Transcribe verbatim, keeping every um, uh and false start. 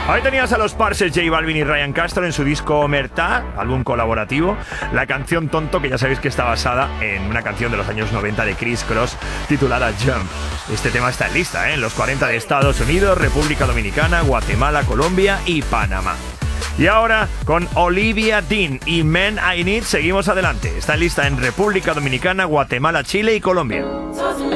Ahí tenías a los Parcels, J Balvin y Ryan Castro en su disco Omertà, álbum colaborativo. La canción Tonto, que ya sabéis que está basada en una canción de los años noventa de Criss Cross titulada Jump. Este tema está en lista, ¿eh? En los cuarenta de Estados Unidos, República Dominicana, Guatemala, Colombia y Panamá. Y ahora, con Olivia Dean y Men I Need, seguimos adelante. Está en lista en República Dominicana, Guatemala, Chile y Colombia.